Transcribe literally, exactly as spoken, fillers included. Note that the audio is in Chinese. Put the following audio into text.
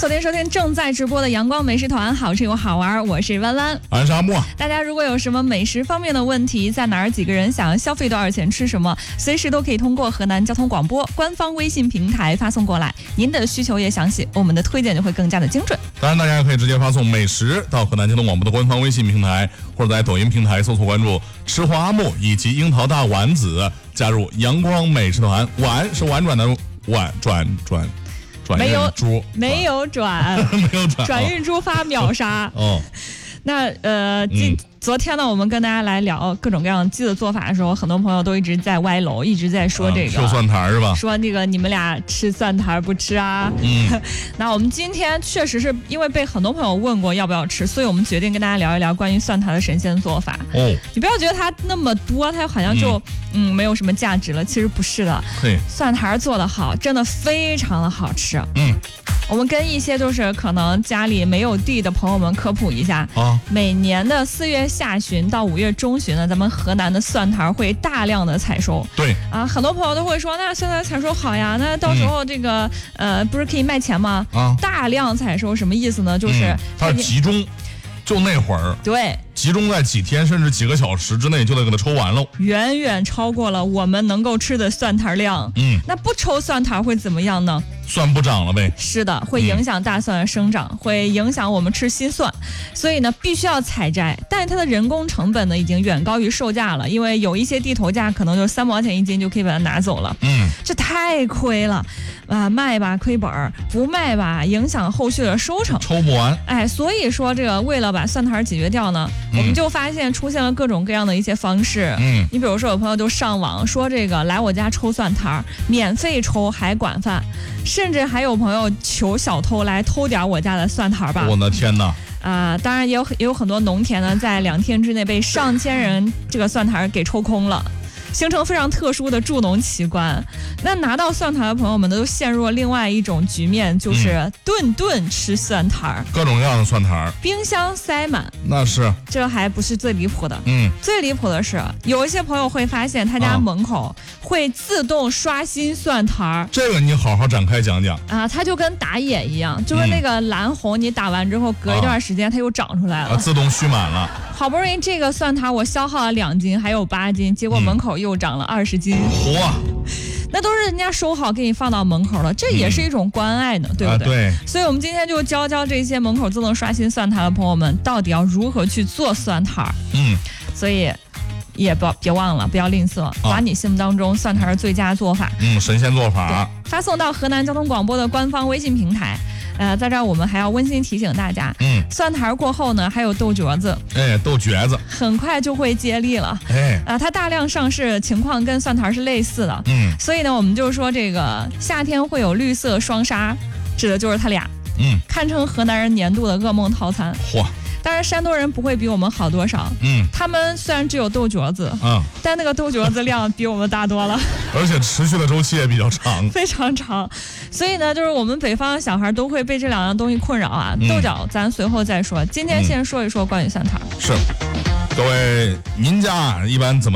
锁定收听正在直播的阳光美食团，好吃又好玩，我是弯弯， 俺是阿莫。 大家如果有什么美食方面的问题，在哪儿几个人想要消费多少钱吃什么，随时都可以通过河南交通广播官方微信平台发送过来，您的需求越详细，我们的推荐就会更加的精准。 当然大家也可以直接发送美食到河南交通广播的官方微信平台，或者在抖音平台搜索关注吃货阿莫以及樱桃大丸子，加入阳光美食团。婉是婉转的婉，转转转运猪， 没有转没有转转运猪发秒杀哦。 那呃，今、 嗯、 昨天呢，我们跟大家来聊各种各样鸡的做法的时候，很多朋友都一直在歪楼，一直在说这个、 啊、蒜苔是吧？ 说那个你们俩吃蒜苔不吃啊？ 嗯， 那我们今天确实是因为被很多朋友问过要不要吃，所以我们决定跟大家聊一聊关于蒜苔的神仙做法。 哦， 你不要觉得它那么多，它好像就嗯嗯没有什么价值了，其实不是的。 对， 蒜苔做得好，真的非常的好吃。 嗯。 我们跟一些就是可能家里没有地的朋友们科普一下啊，每年的四月下旬到五月中旬呢，咱们河南的蒜苔会大量的采收。 对啊，很多朋友都会说，那蒜苔采收好呀，那到时候这个、嗯、呃不是可以卖钱吗？啊，大量采收什么意思呢？就是、 嗯、它是集中，就那会儿对。 集中在几天甚至几个小时之内就得给它抽完喽， 远远超过了我们能够吃的蒜苔量。嗯，那不抽蒜苔会怎么样呢？ 蒜不长了呗。 是的，会影响大蒜的生长、嗯、会影响我们吃新蒜，所以呢必须要采摘，但是它的人工成本呢已经远高于售价了，因为有一些地头价可能就三毛钱一斤就可以把它拿走了。嗯，这太亏了啊！卖吧亏本，不卖吧影响后续的收成， 抽不完。 哎，所以说这个为了把蒜苔解决掉呢、嗯、我们就发现出现了各种各样的一些方式。嗯，你比如说有朋友就上网说这个来我家抽蒜苔，免费抽还管饭，甚至还有朋友求小偷来偷点我家的蒜苔吧。 我的天哪！ 啊、呃，当然也有也有很多农田呢，在两天之内被上千人这个蒜苔给抽空了。形成非常特殊的助农奇观。那拿到蒜苔的朋友们都陷入了另外一种局面，就是顿顿吃蒜苔、嗯、 各种各样的蒜苔， 冰箱塞满。 那是， 这还不是最离谱的。 嗯， 最离谱的是有一些朋友会发现他家门口会自动刷新蒜苔、啊、 这个你好好展开讲讲啊。它就跟打野一样，就是那个蓝红你打完之后隔一段时间它又长出来了、 啊、自动蓄满了。 好不容易这个蒜苔我消耗了两斤还有八斤，结果门口又长了二十斤。 嚯、嗯！ 那都是人家收好给你放到门口了，这也是一种关爱呢、嗯、对不对、 啊、对。 所以我们今天就教教这些门口自动刷新蒜苔的朋友们到底要如何去做蒜苔。嗯，所以也不别忘了不要吝啬，把你心目当中蒜苔的最佳做法， 嗯，神仙做法发送到河南交通广播的官方微信平台。呃，在这儿我们还要温馨提醒大家，嗯，蒜苔过后呢，还有豆角子， 哎，豆角子很快就会接力了，哎，啊、呃，它大量上市情况跟蒜苔是类似的，嗯，所以呢，我们就说这个夏天会有绿色双杀，指的就是它俩，嗯，堪称河南人年度的噩梦套餐。嚯！当然，山东人不会比我们好多少。嗯，他们虽然只有豆角子，嗯，但那个豆角子量比我们大多了， 而且持续的周期也比较长， 非常长。所以呢，就是我们北方的小孩都会被这两样东西困扰啊。嗯、豆角咱随后再说，今天先说一说关于蒜苔。 是，各位，您家一般怎么？